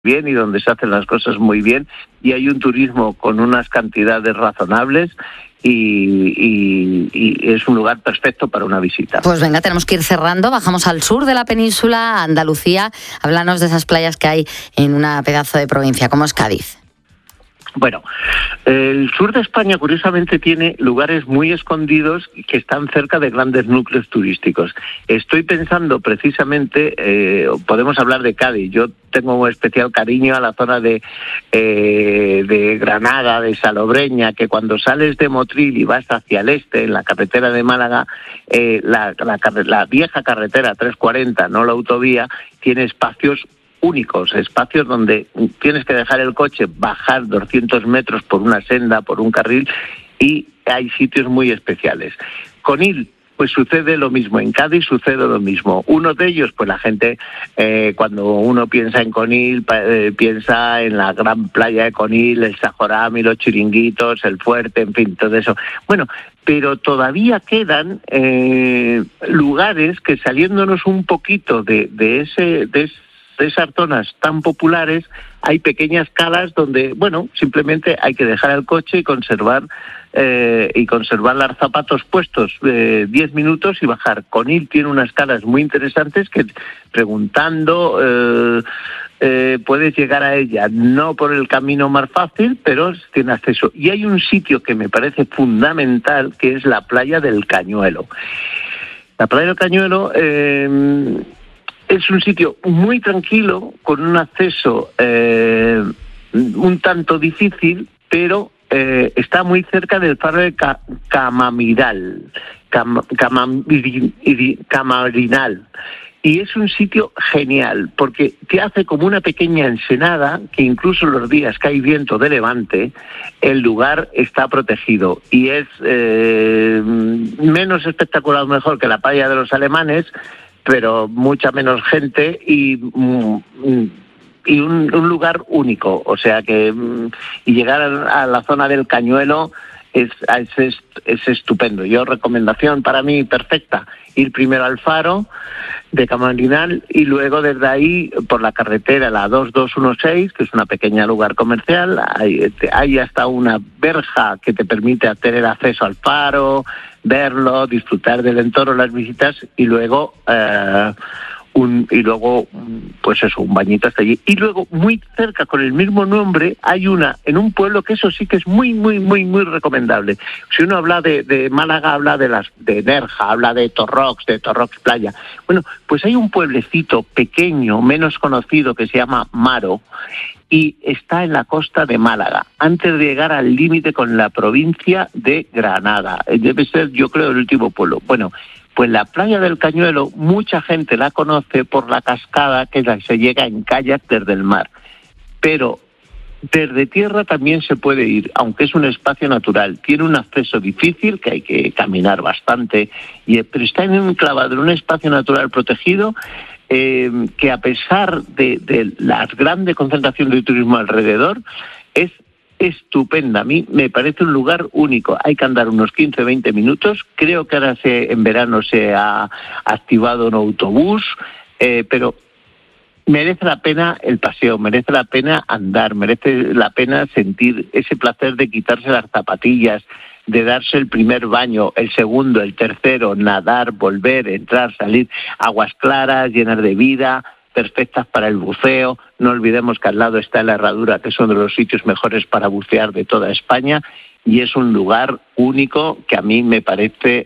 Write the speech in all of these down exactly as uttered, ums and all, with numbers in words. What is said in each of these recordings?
bien y donde se hacen las cosas muy bien, y hay un turismo con unas cantidades razonables y, y, y es un lugar perfecto para una visita. Pues venga, tenemos que ir cerrando, bajamos al sur de la península, a Andalucía. Háblanos de esas playas que hay en una pedazo de provincia como es Cádiz. Bueno, el sur de España curiosamente tiene lugares muy escondidos que están cerca de grandes núcleos turísticos. Estoy pensando precisamente, eh, podemos hablar de Cádiz, yo tengo un especial cariño a la zona de, eh, de Granada, de Salobreña, que cuando sales de Motril y vas hacia el este, en la carretera de Málaga, eh, la, la, la vieja carretera trescientos cuarenta, no la autovía, tiene espacios únicos, espacios donde tienes que dejar el coche, bajar doscientos metros por una senda, por un carril, y hay sitios muy especiales. Conil, pues sucede lo mismo, en Cádiz sucede lo mismo. Uno de ellos, pues la gente, eh, cuando uno piensa en Conil, eh, piensa en la gran playa de Conil, el Sajorami, los chiringuitos, el fuerte, en fin, todo eso. Bueno, pero todavía quedan eh, lugares que, saliéndonos un poquito de, de ese... De ese de esas zonas tan populares, hay pequeñas calas donde, bueno, simplemente hay que dejar el coche y conservar eh, y conservar los zapatos puestos eh, diez minutos y bajar. Conil tiene unas calas muy interesantes que, preguntando, eh, eh, puedes llegar a ella, no por el camino más fácil, pero tiene acceso. Y hay un sitio que me parece fundamental, que es la playa del Cañuelo. La playa del Cañuelo... Eh, Es un sitio muy tranquilo, con un acceso eh, un tanto difícil, pero eh, está muy cerca del faro de Ca- Camamiral, Cam- Camamiri- Camarinal. Y es un sitio genial, porque te hace como una pequeña ensenada, que incluso los días que hay viento de levante, el lugar está protegido. Y es eh, menos espectacular, mejor que la playa de los Alemanes, pero mucha menos gente y, y un, un lugar único. O sea que y llegar a la zona del Cañuelo es, es, es estupendo. Yo, recomendación para mí perfecta, ir primero al faro de Camarinal y luego desde ahí por la carretera, la dos dos uno seis, que es una pequeña lugar comercial, hay, hay hasta una verja que te permite tener acceso al faro, verlo, disfrutar del entorno, las visitas, y luego eh, un y luego pues eso, un bañito hasta allí. Y luego muy cerca, con el mismo nombre, hay una en un pueblo que eso sí que es muy muy muy muy recomendable. Si uno habla de, de Málaga, habla de las de Nerja, habla de Torrox, de Torrox Playa. Bueno, pues hay un pueblecito pequeño, menos conocido, que se llama Maro, y está en la costa de Málaga, antes de llegar al límite con la provincia de Granada. Debe ser, yo creo, el último pueblo. Bueno, pues la playa del Cañuelo, mucha gente la conoce por la cascada que se llega en kayak desde el mar. Pero desde tierra también se puede ir, aunque es un espacio natural. Tiene un acceso difícil, que hay que caminar bastante, y, pero está enclavado en un espacio natural protegido, Eh, que a pesar de, de la grande concentración de turismo alrededor, es estupenda. A mí me parece un lugar único. Hay que andar unos quince a veinte minutos. Creo que ahora se, en verano se ha activado un autobús, eh, pero merece la pena el paseo, merece la pena andar, merece la pena sentir ese placer de quitarse las zapatillas, de darse el primer baño, el segundo, el tercero, nadar, volver, entrar, salir, aguas claras, llenas de vida, perfectas para el buceo. No olvidemos que al lado está la Herradura, que es uno de los sitios mejores para bucear de toda España, y es un lugar único que a mí me parece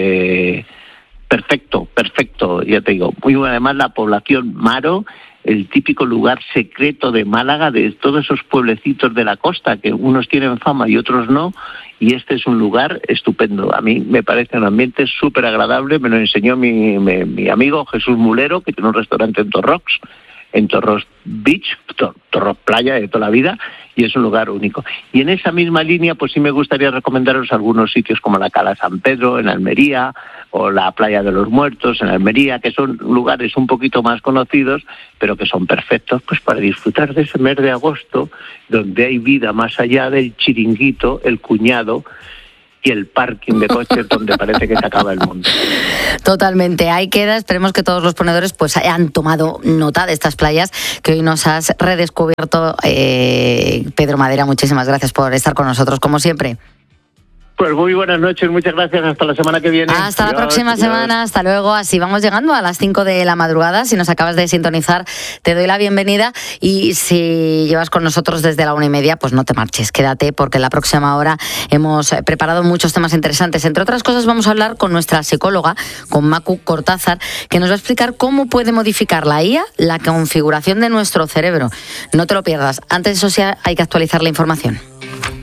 eh, perfecto, perfecto, ya te digo. Muy bueno, además la población Maro, el típico lugar secreto de Málaga, de todos esos pueblecitos de la costa, que unos tienen fama y otros no, y este es un lugar estupendo. A mí me parece un ambiente súper agradable, me lo enseñó mi, mi, mi amigo Jesús Mulero, que tiene un restaurante en Torrox, en Torrox Beach, Tor, Torrox Playa de toda la vida, y es un lugar único. Y en esa misma línea, pues sí me gustaría recomendaros algunos sitios como la Cala San Pedro, en Almería, o la Playa de los Muertos, en Almería, que son lugares un poquito más conocidos, pero que son perfectos pues para disfrutar de ese mes de agosto, donde hay vida más allá del chiringuito, el cuñado, y el parking de coches donde parece que se acaba el mundo. Totalmente, ahí queda. Esperemos que todos los ponedores pues hayan tomado nota de estas playas que hoy nos has redescubierto. eh, Pedro Madera, muchísimas gracias por estar con nosotros, como siempre. Pues muy buenas noches, muchas gracias, hasta la semana que viene. Hasta adiós, la próxima adiós. semana, hasta luego. Así vamos llegando a las cinco de la madrugada. Si nos acabas de sintonizar, te doy la bienvenida, y si llevas con nosotros desde la una y media, pues no te marches, quédate, porque en la próxima hora hemos preparado muchos temas interesantes. Entre otras cosas, vamos a hablar con nuestra psicóloga, con Macu Cortázar, que nos va a explicar cómo puede modificar la I A la configuración de nuestro cerebro. No te lo pierdas. Antes, eso sí, hay que actualizar la información.